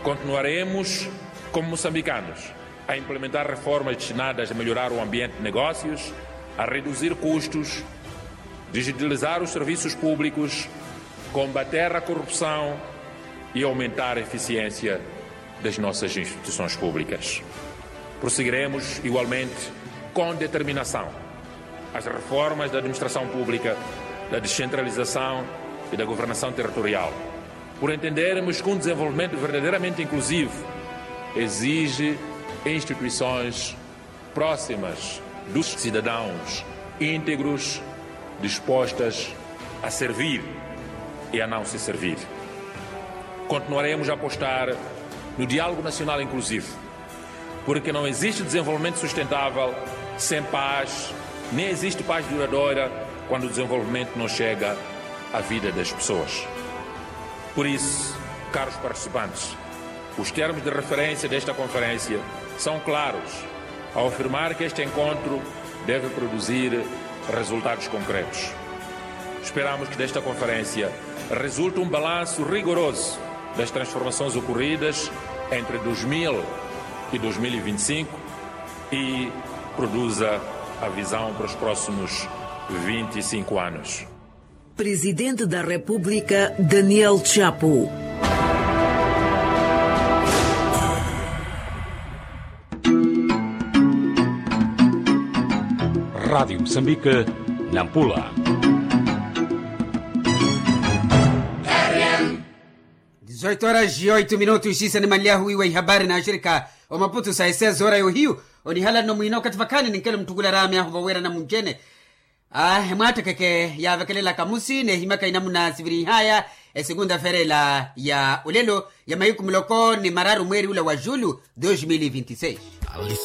Continuaremos, como moçambicanos, a implementar reformas destinadas a melhorar o ambiente de negócios, a reduzir custos, digitalizar os serviços públicos, combater a corrupção e aumentar a eficiência das nossas instituições públicas. Prosseguiremos, igualmente, com determinação, as reformas da administração pública, da descentralização e da governação territorial, por entendermos que um desenvolvimento verdadeiramente inclusivo exige instituições próximas dos cidadãos, íntegros, dispostas a servir e a não se servir. Continuaremos a apostar no diálogo nacional inclusivo, porque não existe desenvolvimento sustentável sem paz, nem existe paz duradoura quando o desenvolvimento não chega à vida das pessoas. Por isso, caros participantes, os termos de referência desta conferência são claros ao afirmar que este encontro deve produzir resultados concretos. Esperamos que desta conferência resulte um balanço rigoroso das transformações ocorridas entre 2000 e 2025 e produza a visão para os próximos 25 anos. Presidente da República, Daniel Chapo. Rádio Moçambique, Nampula. 18h08. Sisa ni malia huiwa habari na shirika o Maputo saa 6 yo hiyo oni hala no mwino katifakani ninkele mtugula rami aho bawera na munjene hemata keke ya vekelela kamusi ne himaka inamuna siviri haya segunda ferela ya ulelo ya mayuku mloko ni mararu mweri ula wa Julho 2026.